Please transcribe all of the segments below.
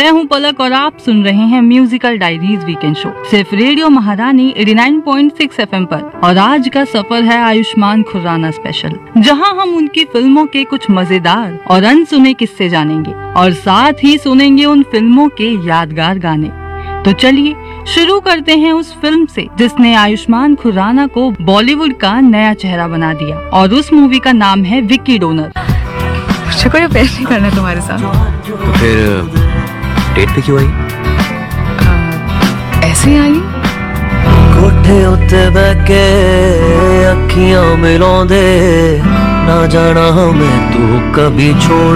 मैं हूं पलक और आप सुन रहे हैं म्यूजिकल डायरीज वीकेंड शो सिर्फ रेडियो महारानी 89.6 FM पर। और आज का सफर है आयुष्मान खुराना स्पेशल, जहां हम उनकी फिल्मों के कुछ मजेदार और अनसुने किस्से जानेंगे और साथ ही सुनेंगे उन फिल्मों के यादगार गाने। तो चलिए शुरू करते हैं उस फिल्म से जिसने आयुष्मान खुराना को बॉलीवुड का नया चेहरा बना दिया, और उस मूवी का नाम है विक्की डोनर। मुझे कोई अफेयर नहीं करना तुम्हारे साथ। तो फिर डेट पे क्यों आई? ऐसे आई। कोठे उत्ते बैके अखियां मिलाउंदे ना जाना हमें तू कभी छोड़।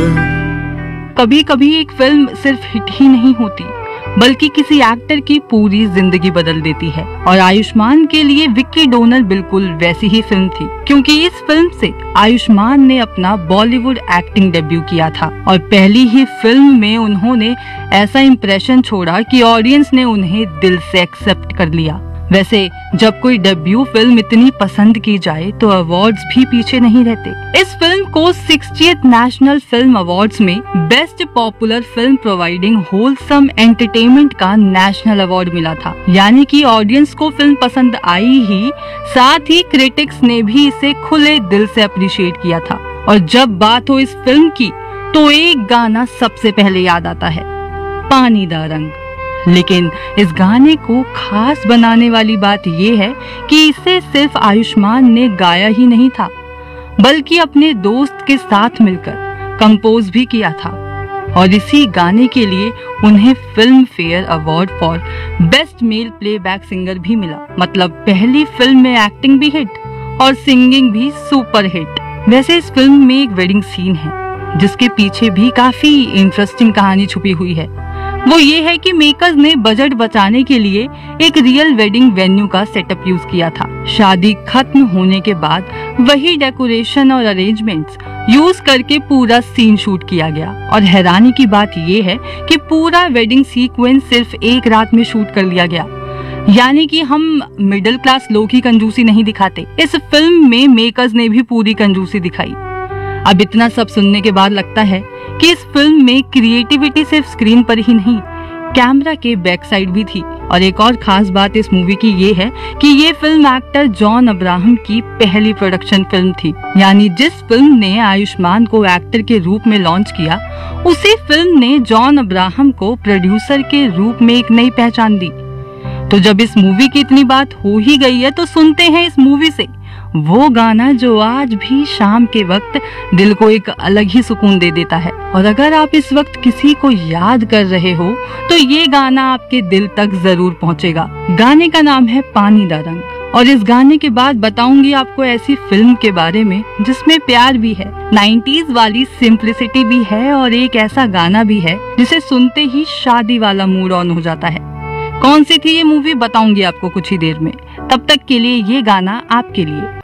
कभी कभी एक फिल्म सिर्फ हिट ही नहीं होती बल्कि किसी एक्टर की पूरी जिंदगी बदल देती है, और आयुष्मान के लिए विक्की डोनर बिल्कुल वैसी ही फिल्म थी, क्योंकि इस फिल्म से आयुष्मान ने अपना बॉलीवुड एक्टिंग डेब्यू किया था और पहली ही फिल्म में उन्होंने ऐसा इंप्रेशन छोड़ा कि ऑडियंस ने उन्हें दिल से एक्सेप्ट कर लिया। वैसे जब कोई डेब्यू फिल्म इतनी पसंद की जाए तो अवार्ड्स भी पीछे नहीं रहते। इस फिल्म को 60th नेशनल फिल्म अवार्ड्स में best popular film providing wholesome entertainment का नेशनल अवार्ड मिला था। यानी कि ऑडियंस को फिल्म पसंद आई ही, साथ ही क्रिटिक्स ने भी इसे खुले दिल से अप्रिशिएट किया था। और जब बात हो इस फिल्म की तो एक गाना सबसे पहले याद आता है, पानी दा रंग। लेकिन इस गाने को खास बनाने वाली बात ये है कि इसे सिर्फ आयुष्मान ने गाया ही नहीं था, बल्कि अपने दोस्त के साथ मिलकर कंपोज भी किया था। और इसी गाने के लिए उन्हें film fair award for best male playback singer भी मिला। मतलब पहली फिल्म में एक्टिंग भी हिट और सिंगिंग भी सुपर हिट। वैसे इस फिल्म में एक वेडिंग सीन है जिसके पीछे भी काफी इंटरेस्टिंग कहानी छुपी हुई है। वो ये है कि मेकर्स ने बजट बचाने के लिए एक रियल वेडिंग वेन्यू का सेटअप यूज किया था। शादी खत्म होने के बाद वही डेकोरेशन और अरेंजमेंट्स यूज करके पूरा सीन शूट किया गया। और हैरानी की बात ये है कि पूरा वेडिंग सीक्वेंस सिर्फ एक रात में शूट कर लिया गया। यानी कि हम मिडिल क्लास लोग ही कंजूसी नहीं दिखाते, इस फिल्म में मेकर्स ने भी पूरी कंजूसी दिखाई। अब इतना सब सुनने के बाद लगता है कि इस फिल्म में क्रिएटिविटी सिर्फ स्क्रीन पर ही नहीं, कैमरा के बैक साइड भी थी। और एक और खास बात इस मूवी की ये है कि ये फिल्म एक्टर जॉन अब्राहम की पहली प्रोडक्शन फिल्म थी। यानी जिस फिल्म ने आयुष्मान को एक्टर के रूप में लॉन्च किया, उसी फिल्म ने जॉन अब्राहम को प्रोड्यूसर के रूप में एक नई पहचान दी। तो जब इस मूवी की इतनी बात हो ही गई है तो सुनते हैं इस मूवी से वो गाना जो आज भी शाम के वक्त दिल को एक अलग ही सुकून दे देता है। और अगर आप इस वक्त किसी को याद कर रहे हो तो ये गाना आपके दिल तक जरूर पहुंचेगा। गाने का नाम है पानी दा रंग। और इस गाने के बाद बताऊंगी आपको ऐसी फिल्म के बारे में जिसमें प्यार भी है, 90s वाली सिंप्लिसिटी भी है और एक ऐसा गाना भी है जिसे सुनते ही शादी वाला मूड ऑन हो जाता है। कौन सी थी ये मूवी बताऊंगी आपको कुछ ही देर में। तब तक के लिए ये गाना आपके लिए।